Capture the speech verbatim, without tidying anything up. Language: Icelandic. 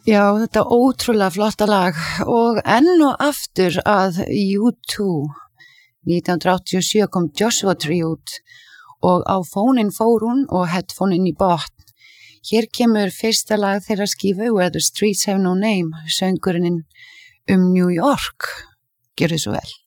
Já, þetta ótrúlega flotta lag og enn og aftur að U two. nítján hundruð áttatíu og sjö kom Joshua Tree út og á fóninn fór hún og headphoneinn í botn. Hér kemur fyrsta lag þeirra skífu Where the Streets Have No Name, söngurinn um New York. Gjörðu svo vel.